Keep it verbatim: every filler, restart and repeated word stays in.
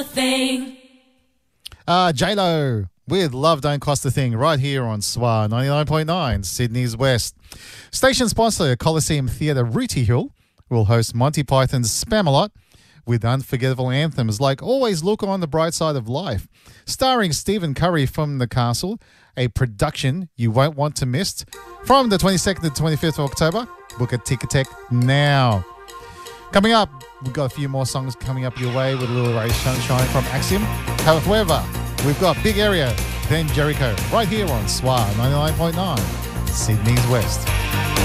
Thing. Uh, J-Lo with Love Don't Cost a Thing right here on S W A ninety-nine point nine, Sydney's West. Station sponsor, Coliseum Theatre Rooty Hill, will host Monty Python's Spamalot with unforgettable anthems like Always Look on the Bright Side of Life. Starring Stephen Curry from The Castle, a production you won't want to miss. From the twenty-second to twenty-fifth of October, book a Ticketek now. Coming up, we've got a few more songs coming up your way with a little Ray Sunshine from Axiom. However, we've got Big Area, then Jericho, right here on S W A ninety-nine point nine, Sydney's West.